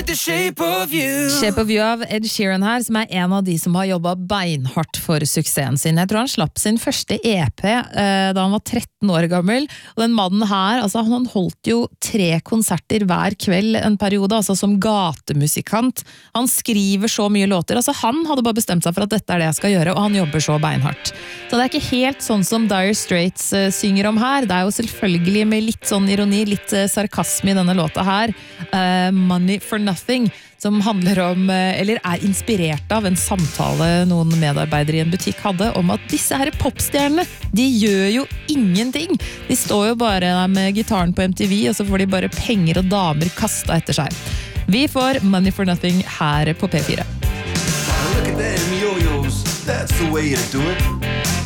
Shape of You. Shape of You av Ed Sheeran her, som en av de som har jobbet beinhardt for suksessen sin. Jeg tror han slapp sin første EP da han var 13 år gammel, og den mannen her, altså han holdt jo 3 konserter hver kveld en periode, altså som gatemusikant. Han skriver så mye låter, altså han hadde bare bestemt seg for at dette det jeg skal gjøre, og han jobber så beinhardt. Så det ikke helt sånn som Dire Straits synger om her, det jo selvfølgelig med litt sånn ironi, litt sarkasme i denne låta her, Money for Nothing, som handler om, eller inspirert av en samtale noen medarbeidere i en butikk hadde, om at disse her popstjernene, de gjør jo ingenting. De står jo bare der med gitaren på MTV, og så får de bare penger og damer kastet etter seg. Vi får Money for Nothing her på P4. Look at them yo-yos, that's the way to do it.